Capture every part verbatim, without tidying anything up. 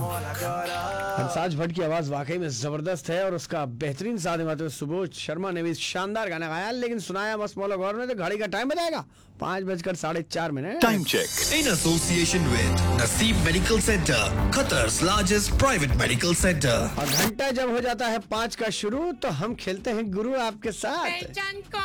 हंसाज भट्ट की आवाज वाकई में जबरदस्त है और उसका बेहतरीन साथ निभाते हुए सुबोध शर्मा ने भी शानदार गाना गाया, लेकिन सुनाया मस्त मौला गौर ने तो घड़ी का टाइम बताएगा पाँच बजकर साढ़े चार minute. Time check in association with नसीब medical centre, Qatar's largest private medical centre. और घंटा जब हो जाता है पाँच का शुरू तो हम खेलते हैं गुरु आपके साथ।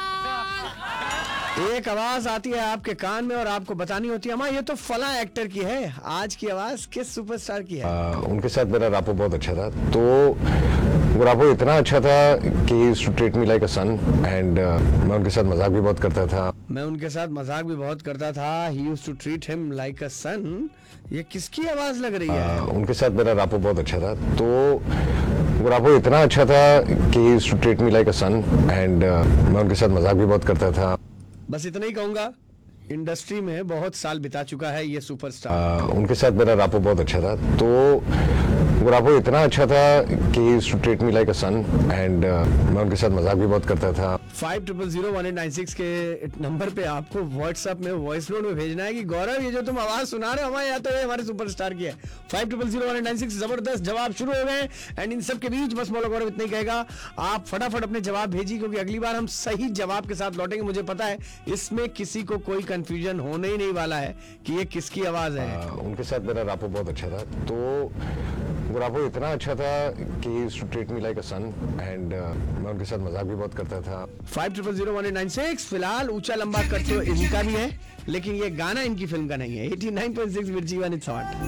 एक आवाज आती है आपके कान में और आपको बतानी होती है अम्मा ये तो फला एक्टर की है। आज की आवाज किस सुपरस्टार की है? आ, उनके साथ मेरा रापो बहुत अच्छा था, तो वो रापो इतना अच्छा था कि ही used to treat me like a sun and मैं उनके साथ मजाक भी बहुत करता था। मैं उनके साथ मजाक भी बहुत करता था। ही used to treat him like अ सन। ये किसकी आवाज लग रही है? आ, उनके साथ मेरा रापो बहुत अच्छा था, तो वो रापो इतना अच्छा था कि ही used to treat me like a sun and मैं उनके साथ मजाक भी बहुत करता था। बस इतना ही कहूंगा, इंडस्ट्री में बहुत साल बिता चुका है ये सुपरस्टार। आ, उनके साथ मेरा रापो बहुत अच्छा था, तो वो रापो इतना अच्छा था कि ही used to treat me like a sun and मैं उनके साथ मजाक भी बहुत करता था। Five triple zero one eight nine six के नंबर पे आपको व्हाट्सएप में वॉइस नोट में भेजना है कि गौरव ये जो तुम आवाज सुना रहे हो हमारे यहाँ तो ये हमारे सुपरस्टार की है। Five triple zero one eight nine six. जबरदस्त जवाब शुरू हो गए एंड इन सब के बीच बस मौला गौरव इतना ही कहेगा, आप फटाफट अपने जवाब भेजिए क्योंकि अगली बार हम सही जवाब के साथ लौटेंगे। मुझे पता है इसमें किसी को कोई कंफ्यूजन होने ही नहीं वाला है कि ये किसकी आवाज है। आ, उनके साथ मेरा रापो बहुत अच्छा था, तो वो रापो इतना अच्छा था कि ही used to treat me like a sun and मैं उनके साथ मजाक भी बहुत करता था। Five triple zero one eight nine six. फिलहाल ऊंचा लंबा करते हुए इनका भी है, लेकिन ये गाना इनकी फिल्म का नहीं है। एटी नाइन पॉइंट सिक्स मिर्ची वन इट्स हॉट।